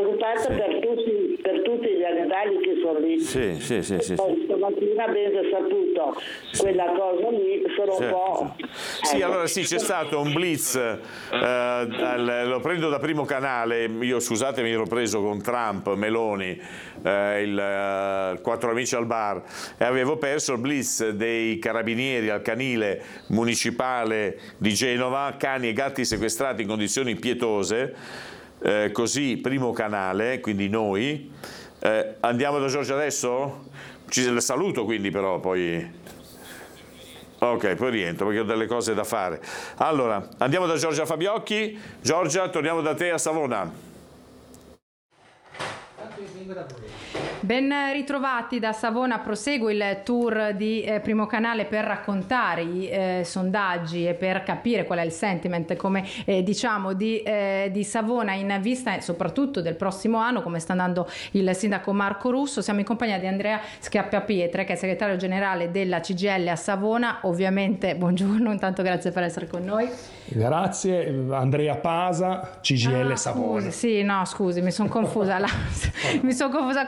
preoccupata per tutti gli animali che sono lì. Sì. Stamattina avete saputo quella cosa lì, sono un po'... Sì, allora sì, c'è stato un blitz, lo prendo da Primo Canale, io scusatemi ero preso con Trump, Meloni, il 4 amici al bar, e avevo perso il blitz dei carabinieri al canile municipale di Genova, cani e gatti sequestrati in condizioni pietose, così Primo Canale, quindi noi. Andiamo da Giorgia adesso? Ci saluto quindi però poi... Ok, poi rientro perché ho delle cose da fare. Allora, andiamo da Giorgia Fabiocchi. Giorgia, torniamo da te a Savona. Ben ritrovati da Savona, prosegue il tour di Primo Canale per raccontare i sondaggi e per capire qual è il sentiment, come diciamo, di Savona in vista soprattutto del prossimo anno, come sta andando il sindaco Marco Russo. Siamo in compagnia di Andrea Schiappapietre, che è segretario generale della CGIL a Savona. Ovviamente, buongiorno, intanto grazie per essere con noi. Grazie, Andrea Pasa, CGIL Savona. Scusi, scusi, mi sono confusa. Mi sono confusa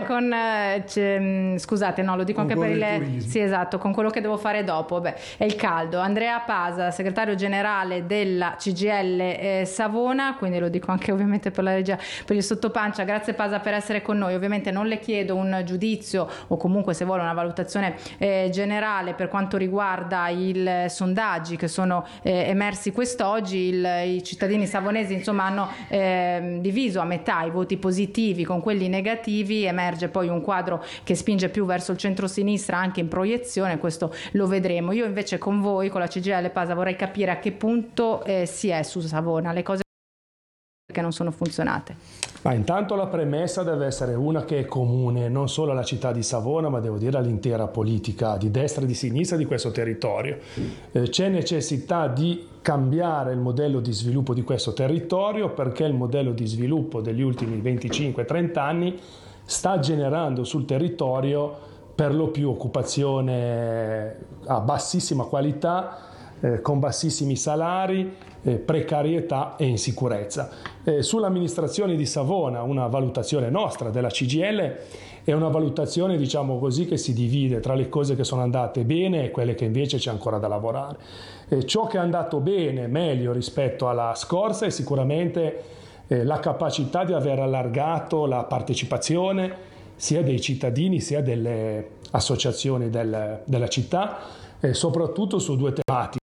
scusate, no, lo dico anche per il sì, esatto, con quello che devo fare dopo. Beh, è il caldo. Andrea Pasa, segretario generale della CGIL Savona, quindi lo dico anche ovviamente per la regia, per il sottopancia. Grazie Pasa per essere con noi. Ovviamente non le chiedo un giudizio o comunque se vuole una valutazione generale per quanto riguarda i sondaggi che sono emersi quest'oggi. I cittadini savonesi insomma hanno diviso a metà i voti positivi con quelli negativi. Emerge poi un quadro che spinge più verso il centro-sinistra anche in proiezione, questo lo vedremo. Io invece con voi, con la CGIL Pasa, vorrei capire a che punto si è su Savona, le cose che non sono funzionate. Ma intanto la premessa deve essere una che è comune non solo alla città di Savona, ma devo dire all'intera politica di destra e di sinistra di questo territorio. C'è necessità di cambiare il modello di sviluppo di questo territorio, perché il modello di sviluppo degli ultimi 25-30 anni sta generando sul territorio per lo più occupazione a bassissima qualità, con bassissimi salari, precarietà e insicurezza. Sull'amministrazione di Savona una valutazione nostra della CGIL è una valutazione, diciamo così, che si divide tra le cose che sono andate bene e quelle che invece c'è ancora da lavorare. Ciò che è andato bene, meglio rispetto alla scorsa, è sicuramente la capacità di aver allargato la partecipazione sia dei cittadini sia delle associazioni della città, soprattutto su due tematiche.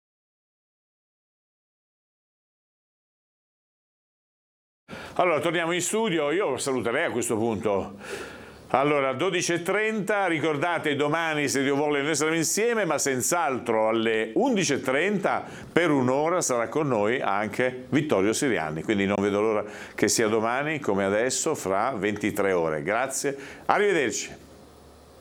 Allora, torniamo in studio, io saluterei a questo punto. Allora, 12:30, ricordate domani, se Dio vuole, noi saremo insieme, ma senz'altro alle 11:30 per un'ora sarà con noi anche Vittorio Siriani, quindi non vedo l'ora che sia domani, come adesso, fra 23 ore. Grazie, arrivederci.